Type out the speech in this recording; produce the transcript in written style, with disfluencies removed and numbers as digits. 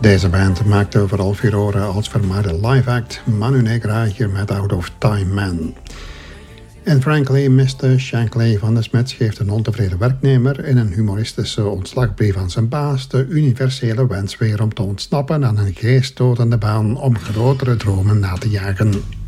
Deze band maakte vooral furore als vermaarde live act Manu Negra hier met Out of Time Man. En Frankly, Mr. Shankly van de Smiths geeft een ontevreden werknemer in een humoristische ontslagbrief aan zijn baas de universele wens weer om te ontsnappen aan een geestdodende baan om grotere dromen na te jagen.